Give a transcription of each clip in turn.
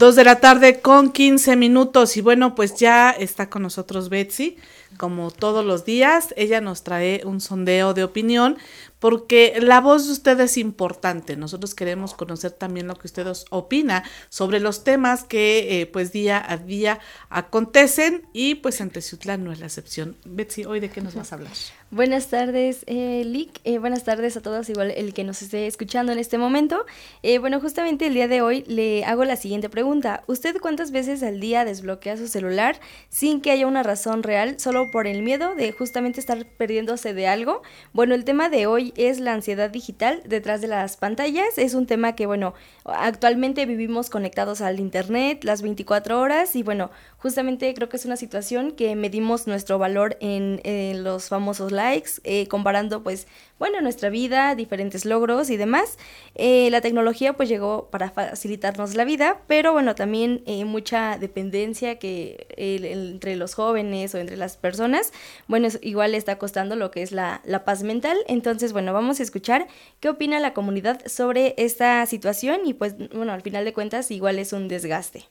2 de la tarde con 15 minutos y bueno, pues ya está con nosotros Betsy, como todos los días. Ella nos trae un sondeo de opinión porque la voz de usted es importante. Nosotros queremos conocer también lo que usted opina sobre los temas que pues día a día acontecen y pues en Teciutlán no es la excepción. Betsy, ¿hoy de qué nos vas a hablar? Buenas tardes, Lick. Buenas tardes a todos, igual el que nos esté escuchando en este momento. Bueno, justamente el día de hoy le hago la siguiente pregunta. ¿Usted cuántas veces al día desbloquea su celular sin que haya una razón real, solo por el miedo de justamente estar perdiéndose de algo? Bueno, el tema de hoy es la ansiedad digital detrás de las pantallas. Es un tema que, bueno, actualmente vivimos conectados al internet las 24 horas y, bueno, justamente creo que es una situación que medimos nuestro valor en los famosos likes, comparando, pues, bueno, nuestra vida, diferentes logros y demás. La tecnología, pues, llegó para facilitarnos la vida, pero, bueno, también mucha dependencia que entre los jóvenes o entre las personas, bueno, igual está costando lo que es la paz mental. Entonces, bueno, vamos a escuchar qué opina la comunidad sobre esta situación y, pues, bueno, al final de cuentas, igual es un desgaste.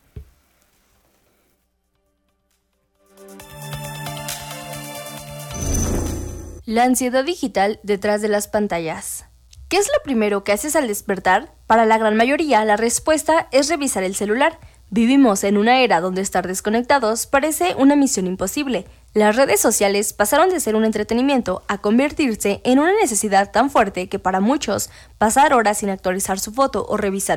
La ansiedad digital detrás de las pantallas. ¿Qué es lo primero que haces al despertar? Para la gran mayoría, la respuesta es revisar el celular. Vivimos en una era donde estar desconectados parece una misión imposible. Las redes sociales pasaron de ser un entretenimiento a convertirse en una necesidad tan fuerte que para muchos, pasar horas sin actualizar su foto o revisar